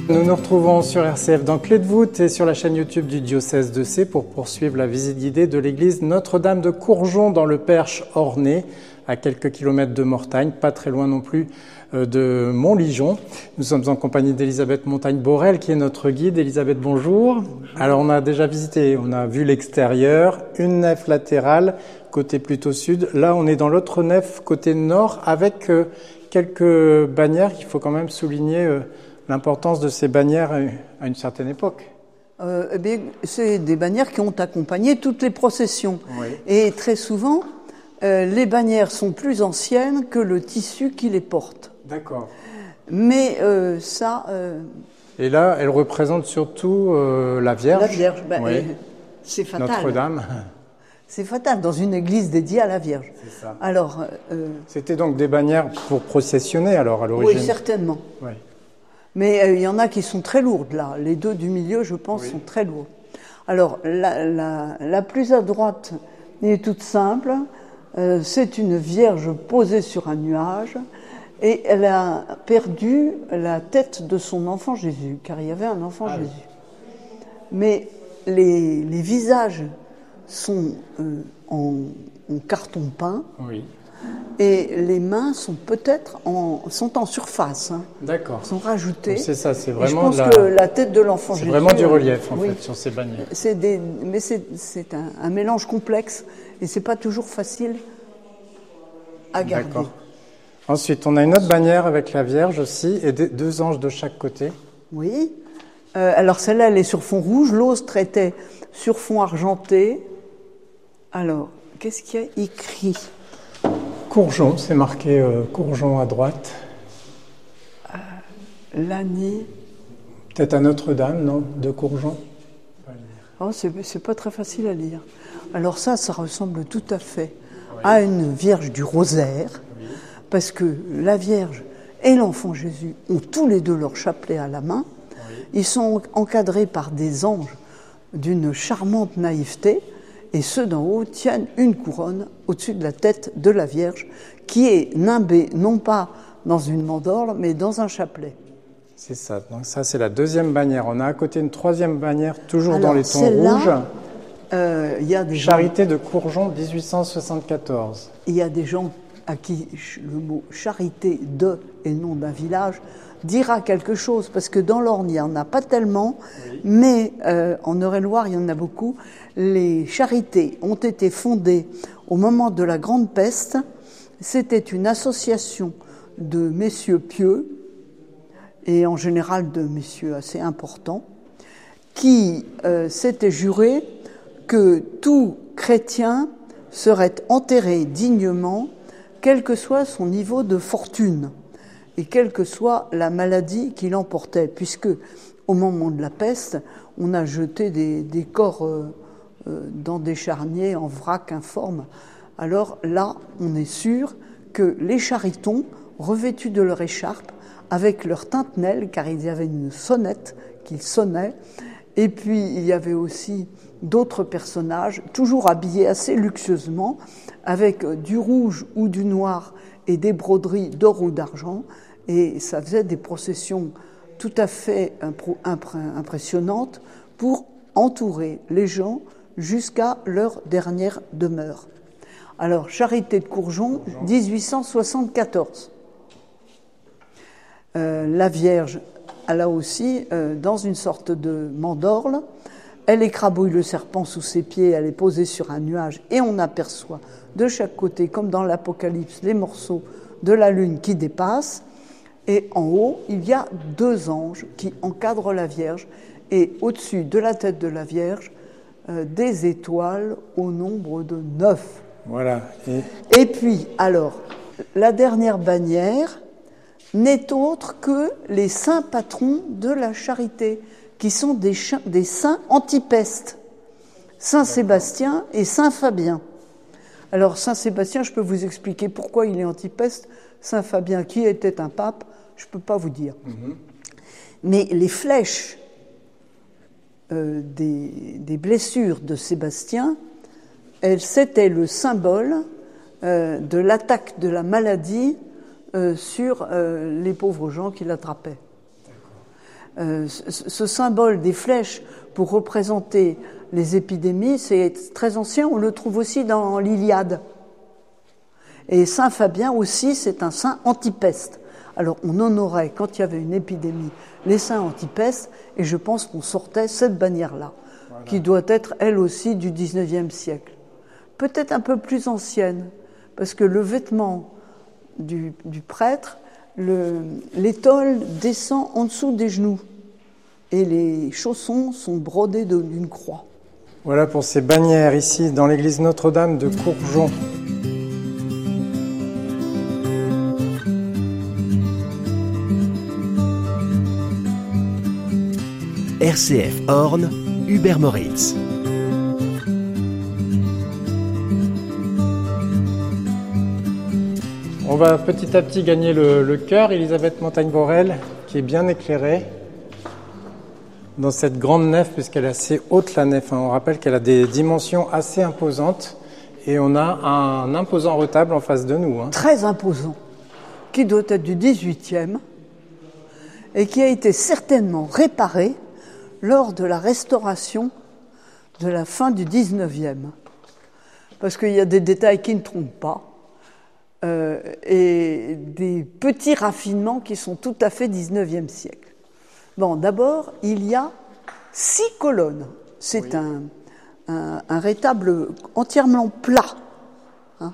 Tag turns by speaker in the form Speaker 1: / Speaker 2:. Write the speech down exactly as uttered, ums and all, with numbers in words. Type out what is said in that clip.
Speaker 1: Nous nous retrouvons sur R C F dans Clé de voûte et sur la chaîne YouTube du diocèse de Sées pour poursuivre la visite guidée de l'église Notre-Dame de Courgeon dans le Perche ornais, à quelques kilomètres de Mortagne, pas très loin non plus de Montligeon. Nous sommes en compagnie d'Elisabeth Montagne-Borel qui est notre guide. Elisabeth, bonjour. Alors on a déjà visité, on a vu l'extérieur, une nef latérale, côté plutôt sud. Là on est dans l'autre nef, côté nord, avec quelques bannières qu'il faut quand même souligner l'importance de ces bannières à une certaine époque.
Speaker 2: Euh, eh bien, c'est des bannières qui ont accompagné toutes les processions. Oui. Et très souvent, euh, les bannières sont plus anciennes que le tissu qui les porte.
Speaker 1: D'accord.
Speaker 2: Mais euh, ça... Euh...
Speaker 1: Et là, elle représente surtout euh, la Vierge.
Speaker 2: La Vierge, ben,
Speaker 1: oui.
Speaker 2: euh, c'est fatal.
Speaker 1: Notre-Dame.
Speaker 2: C'est fatal, dans une église dédiée à la Vierge.
Speaker 1: C'est ça.
Speaker 2: Alors, euh...
Speaker 1: C'était donc des bannières pour processionner, alors, à l'origine?
Speaker 2: Oui, certainement.
Speaker 1: Oui.
Speaker 2: Mais euh, il y en a qui sont très lourdes, là. Les deux du milieu, je pense, oui. sont très lourdes. Alors, la, la, la plus à droite est toute simple. Euh, c'est une Vierge posée sur un nuage et elle a perdu la tête de son enfant Jésus, car il y avait un enfant ah, Jésus. Oui. Mais les, les visages sont euh, en, en carton peint. Oui. Et les mains sont peut-être en, sont en surface. Hein.
Speaker 1: D'accord.
Speaker 2: Sont rajoutées.
Speaker 1: C'est ça, c'est vraiment.
Speaker 2: Et je pense
Speaker 1: de la...
Speaker 2: que la tête de l'enfant Jésus.
Speaker 1: C'est vraiment du relief en
Speaker 2: oui.
Speaker 1: fait sur ces bannières.
Speaker 2: C'est des, mais c'est, c'est un, un mélange complexe et c'est pas toujours facile à garder.
Speaker 1: D'accord. Ensuite, on a une autre bannière avec la Vierge aussi et deux anges de chaque côté.
Speaker 2: Oui. Euh, alors celle-là, elle est sur fond rouge. L'autre était sur fond argenté. Alors, qu'est-ce qu'il y a écrit?
Speaker 1: Courgeon, c'est marqué euh, Courgeon à droite.
Speaker 2: Euh, L'année.
Speaker 1: Peut-être à Notre-Dame, non? De Courgeon.
Speaker 2: Oh, c'est, c'est pas très facile à lire. Alors ça, ça ressemble tout à fait oui. à une Vierge du Rosaire, oui. parce que la Vierge et l'enfant Jésus ont tous les deux leur chapelet à la main. Oui. Ils sont encadrés par des anges d'une charmante naïveté. Et ceux d'en haut tiennent une couronne au-dessus de la tête de la Vierge, qui est nimbée, non pas dans une mandorle, mais dans un chapelet.
Speaker 1: C'est ça. Donc ça, c'est la deuxième bannière. On a à côté une troisième bannière, toujours Alors, dans les tons rouges.
Speaker 2: Euh, y a des
Speaker 1: Charité
Speaker 2: gens...
Speaker 1: de Courgeon, dix-huit cent soixante-quatorze.
Speaker 2: Il y a des gens à qui le mot charité de et le nom d'un village dira quelque chose, parce que dans l'Orne, il n'y en a pas tellement, oui. mais euh, en Eure-et-Loire, il y en a beaucoup. Les charités ont été fondées au moment de la Grande Peste. C'était une association de messieurs pieux, et en général de messieurs assez importants, qui euh, s'étaient jurés que tout chrétien serait enterré dignement, quel que soit son niveau de fortune et quelle que soit la maladie qui l'emportait, puisque au moment de la peste, on a jeté des, des corps euh, euh, dans des charniers en vrac informe. Alors là, on est sûr que les charitons, revêtus de leur écharpe, avec leur tintenelle, car il y avait une sonnette qu'ils sonnaient, et puis il y avait aussi d'autres personnages, toujours habillés assez luxueusement, avec du rouge ou du noir et des broderies d'or ou d'argent, et ça faisait des processions tout à fait impressionnantes pour entourer les gens jusqu'à leur dernière demeure. Alors, Charité de Courgeon, dix-huit cent soixante-quatorze. Euh, la Vierge, elle a aussi, euh, dans une sorte de mandorle, elle écrabouille le serpent sous ses pieds, elle est posée sur un nuage, et on aperçoit de chaque côté, comme dans l'Apocalypse, les morceaux de la lune qui dépassent, et en haut, il y a deux anges qui encadrent la Vierge, et au-dessus de la tête de la Vierge, euh, des étoiles au nombre de neuf.
Speaker 1: Voilà. Et...
Speaker 2: et puis, alors, la dernière bannière n'est autre que les saints patrons de la charité, qui sont des, cha- des saints antipestes, Saint Sébastien et Saint Fabien. Alors, Saint Sébastien, je peux vous expliquer pourquoi il est antipeste. Saint Fabien, qui était un pape, je ne peux pas vous dire. Mm-hmm. Mais les flèches euh, des, des blessures de Sébastien, elles, c'était le symbole euh, de l'attaque de la maladie euh, sur euh, les pauvres gens qui l'attrapaient. Euh, ce, ce symbole des flèches pour représenter les épidémies, c'est très ancien, on le trouve aussi dans l'Iliade. Et Saint Fabien aussi, c'est un saint antipeste. Alors on honorait, quand il y avait une épidémie, les saints antipeste, et je pense qu'on sortait cette bannière-là, voilà, qui doit être, elle aussi, du dix-neuvième siècle. Peut-être un peu plus ancienne, parce que le vêtement du, du prêtre, le, l'étole descend en dessous des genoux, et les chaussons sont brodés d'une croix.
Speaker 1: Voilà pour ces bannières ici, dans l'église Notre-Dame de Courjon.
Speaker 3: R C F Orne, Hubert Moritz.
Speaker 1: On va petit à petit gagner le, le chœur, Elisabeth Montagne-Borel, qui est bien éclairée dans cette grande nef, puisqu'elle est assez haute, la nef. On rappelle qu'elle a des dimensions assez imposantes, et on a un imposant retable en face de nous. Hein.
Speaker 2: Très imposant, qui doit être du dix-huitième, et qui a été certainement réparé lors de la restauration de la fin du dix-neuvième. Parce qu'il y a des détails qui ne trompent pas, euh, et des petits raffinements qui sont tout à fait dix-neuvième siècle. Bon, d'abord, il y a six colonnes. C'est oui. un, un, un rétable entièrement plat.